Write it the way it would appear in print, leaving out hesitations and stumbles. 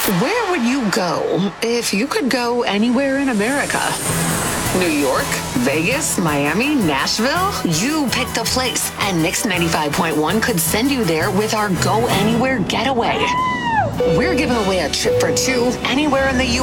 Where would you go if you could go anywhere in America? New York, Vegas, Miami, Nashville? You picked the place, and Mix 95.1 could send you there with our Go Anywhere Getaway. We're giving away a trip for two anywhere in the U.S.